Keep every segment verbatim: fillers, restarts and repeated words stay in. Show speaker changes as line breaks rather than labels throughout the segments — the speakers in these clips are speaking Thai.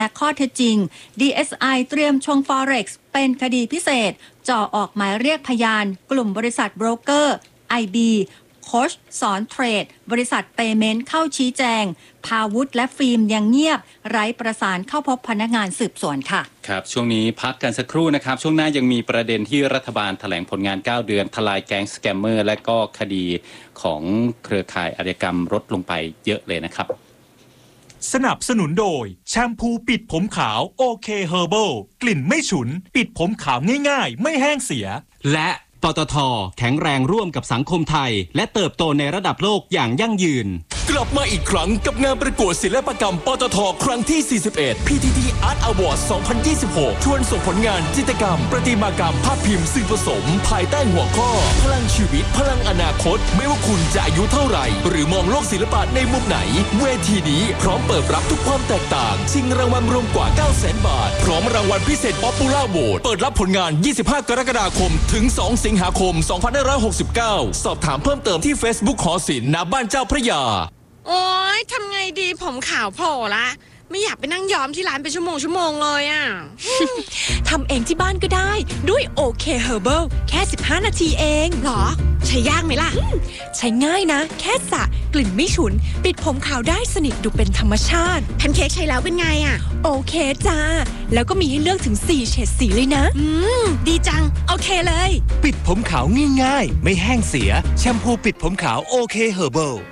และข้อเท็จจริง ดี เอส ไอ เตรียมชง Forex เป็นคดีพิเศษจ่อออกหมายเรียกพยานกลุ่มบริษัทโบรกเกอร์ ไอ บี โค้ชสอนเทรดบริษัทเปเมนต์เข้าชี้แจงพาวุฒิและฟิล์มยังเงียบไร้ประสานเข้าพบพนักงานสืบสวนค่ะ
ครับช่วงนี้พักกันสักครู่นะครับช่วงหน้ายังมีประเด็นที่รัฐบาลแถลงผลงานเก้าเดือนทลายแก๊งสแกมเมอร์และก็คดีของเครือข่ายอาชญากรรมลดลงไปเยอะเลยนะครับ
สนับสนุนโดยแชมพูปิดผมขาวโอเคเฮอร์เบิลกลิ่นไม่ฉุนปิดผมขาวง่ายๆไม่แห้งเสีย
และปตท.แข็งแรงร่วมกับสังคมไทยและเติบโตในระดับโลกอย่างยั่งยืน
กลับมาอีกครั้งกับงานประกวดศิลปกรรมปตท.ครั้งที่ สี่สิบเอ็ด พี ที ที Art Award สองพันยี่สิบหก ชวนส่งผลงานจิตรกรรมประติมากรรมภาพพิมพ์สื่อผสมภายใต้หัวข้อพลังชีวิตพลังอนาคตไม่ว่าคุณจะอายุเท่าไหร่หรือมองโลกศิลปะในมุมไหนเวทีนี้พร้อมเปิดรับทุกความแตกต่างชิงรางวัลรวมกว่า เก้าแสน บาทพร้อมรางวัลพิเศษ Popular Vote เปิดรับผลงาน ยี่สิบห้า กรกฎาคมถึง สอง สิงหาคม สองพันห้าร้อยหกสิบเก้า สอบถามเพิ่มเติมที่ Facebook หอศิลป์ณบ้านเจ้าพระยา
โอ๊ยทำไงดีผมขาวโผล่ละไม่อยากไปนั่งย้อมที่ร้านเป็นชั่วโมงชั่วโมงเลยอ่ะ
ทำเองที่บ้านก็ได้ด้วยโอเคเฮอร์เบิลแค่สิบห้านาทีเอง
หรอใช้ยากไหมล่ะ
ใช้ง่ายนะแค่สระกลิ่นไม่ฉุนปิดผมขาวได้สนิทดูเป็นธรรมชาติ
แพนเค้กใช้แล้วเป็นไงอ่ะ
โอเคจ้าแล้วก็มีให้เลือกถึงสี่เฉดสีเลยนะ
อืมดีจังโอเคเลย
ปิดผมขาวง่ายๆไม่แห้งเสียแชมพูปิดผมขาวโอเคเฮอร์เบิล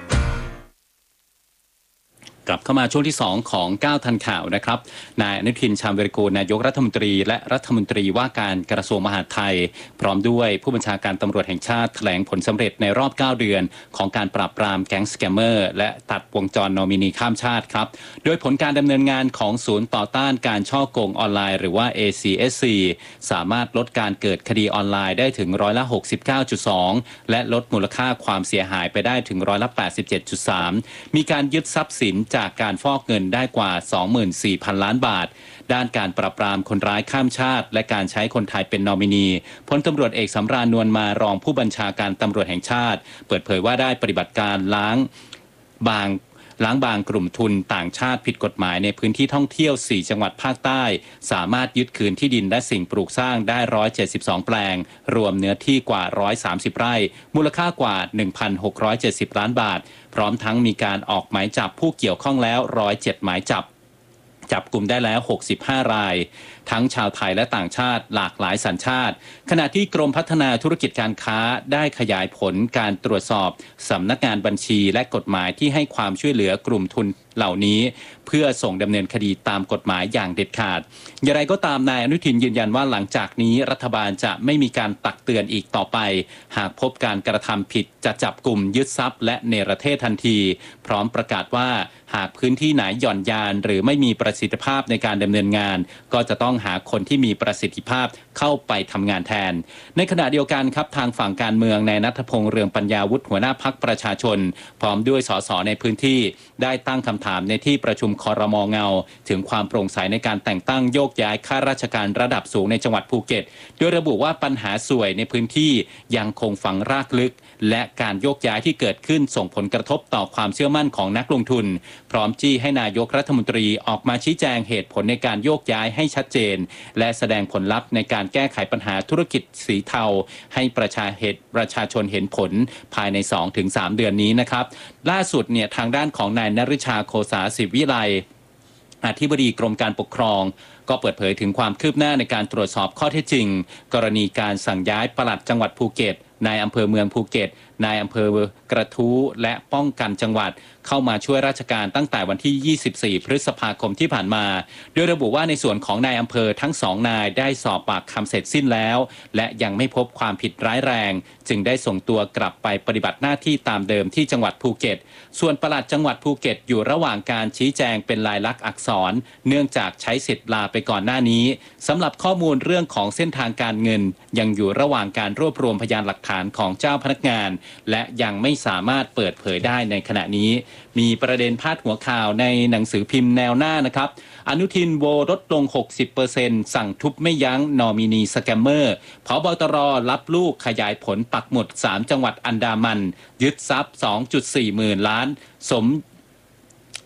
กลับเข้ามาช่วงที่สองของเก้าทันข่าวนะครับนายอนุทินชาญวิรากูลนายกรัฐมนตรีและรัฐมนตรีว่าการกระทรวงมหาดไทยพร้อมด้วยผู้บัญชาการตำรวจแห่งชาติแถลงผลสำเร็จในรอบเก้าเดือนของการปราบปรามแก๊งสแกมเมอร์และตัดวงจรนอมินีข้ามชาติครับโดยผลการดำเนินงานของศูนย์ต่อต้านการฉ้อโกงออนไลน์หรือว่า เอ ซี เอส ซี สามารถลดการเกิดคดีออนไลน์ได้ถึงร้อยละ หกสิบเก้าจุดสอง และลดมูลค่าความเสียหายไปได้ถึงร้อยละ แปดสิบเจ็ดจุดสาม มีการยึดทรัพย์สินจากการฟอกเงินได้กว่า สองหมื่นสี่พัน ล้านบาทด้านการปราบปรามคนร้ายข้ามชาติและการใช้คนไทยเป็นนอมินีพลตำรวจเอกสำราญนวลมารองผู้บัญชาการตำรวจแห่งชาติเปิดเผยว่าได้ปฏิบัติการล้างบางล้างบางกลุ่มทุนต่างชาติผิดกฎหมายในพื้นที่ท่องเที่ยวสี่จังหวัดภาคใต้สามารถยึดคืนที่ดินและสิ่งปลูกสร้างได้หนึ่งร้อยเจ็ดสิบสองแปลงรวมเนื้อที่กว่าหนึ่งร้อยสามสิบไร่มูลค่ากว่า หนึ่งพันหกร้อยเจ็ดสิบ ล้านบาทพร้อมทั้งมีการออกหมายจับผู้เกี่ยวข้องแล้วหนึ่งร้อยเจ็ดหมายจับจับกลุ่มได้แล้วหกสิบห้ารายทั้งชาวไทยและต่างชาติหลากหลายสัญชาติขณะที่กรมพัฒนาธุรกิจการค้าได้ขยายผลการตรวจสอบสำนักงานบัญชีและกฎหมายที่ให้ความช่วยเหลือกลุ่มทุนเหล่านี้เพื่อส่งดำเนินคดีตามกฎหมายอย่างเด็ดขาดอย่างไรก็ตามนายอนุทินยืนยันว่าหลังจากนี้รัฐบาลจะไม่มีการตักเตือนอีกต่อไปหากพบการกระทำผิดจะจับกลุ่มยึดทรัพย์และเนรเทศทันทีพร้อมประกาศว่าหากพื้นที่ไหนหย่อนยานหรือไม่มีประสิทธิภาพในการดำเนินงานก็จะต้องหาคนที่มีประสิทธิภาพเข้าไปทำงานแทนในขณะเดียวกันครับทางฝั่งการเมืองนายณัฐพงษ์เรืองปัญญาวุฒิหัวหน้าพรรคประชาชนพร้อมด้วยสสในพื้นที่ได้ตั้งคำถามในที่ประชุมครม.เงาถึงความโปร่งใสในการแต่งตั้งโยกย้ายข้าราชการระดับสูงในจังหวัดภูเก็ตโดยระบุว่าปัญหาสวยในพื้นที่ยังคงฝังรากลึกและการโยกย้ายที่เกิดขึ้นส่งผลกระทบต่อความเชื่อมั่นของนักลงทุนพร้อมจี้ให้นายกรัฐมนตรีออกมาชี้แจงเหตุผลในการโยกย้ายให้ชัดเจนและแสดงผลลัพธ์ในการแก้ไขปัญหาธุรกิจสีเทาให้ประชาเหตุประชาชนเห็นผลภายใน สองถึงสาม เดือนนี้นะครับล่าสุดเนี่ยทางด้านของนายนฤชาโคสาศิวิไลอธิบดีกรมการปกครองก็เปิดเผยถึงความคืบหน้าในการตรวจสอบข้อเท็จจริงกรณีการสั่งย้ายปลัดจังหวัดภูเก็ตนายอำเภอเมืองภูเก็ตนายอำเภอกระทู้และป้องกันจังหวัดเข้ามาช่วยราชการตั้งแต่วันที่ยี่สิบสี่พฤษภาคมที่ผ่านมาโดยระบุว่าในส่วนของนายอำเภอทั้งสองนายได้สอบปากคำเสร็จสิ้นแล้วและยังไม่พบความผิดร้ายแรงจึงได้ส่งตัวกลับไปปฏิบัติหน้าที่ตามเดิมที่จังหวัดภูเก็ตส่วนปลัดจังหวัดภูเก็ตอยู่ระหว่างการชี้แจงเป็นลายลักษณ์อักษรเนื่องจากใช้สิทธิ์ลาไปก่อนหน้านี้สำหรับข้อมูลเรื่องของเส้นทางการเงินยังอยู่ระหว่างการรวบรวมพยานหลักฐานของเจ้าพนักงานและยังไม่สามารถเปิดเผยได้ในขณะนี้มีประเด็นพาดหัวข่าวในหนังสือพิมพ์แนวหน้านะครับอนุทินโวลดลง หกสิบเปอร์เซ็นต์ สั่งทุบไม่ยั้งนอมินีสแกมเมอร์ผบตรรับลูกขยายผลปักหมุดสามจังหวัดอันดามันยึดทรัพย์ สองจุดสี่ หมื่นล้านสม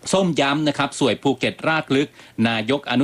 ส้มย้ำนะครับสวยภูเก็ตรากลึกนายกอนุ